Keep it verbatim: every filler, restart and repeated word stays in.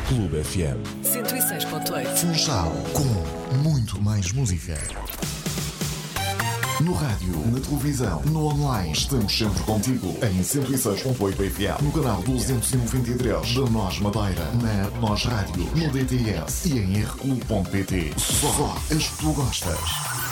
Clube F M. cento e seis ponto oito. Funchal, com muito mais música. No rádio, na televisão, no online, estamos sempre contigo. Em cento e seis ponto oito F M, no canal duzentos e noventa e três da Nós Madeira, na App Nós Rádio, no D T S e em r q ponto p t. Só as que tu gostas.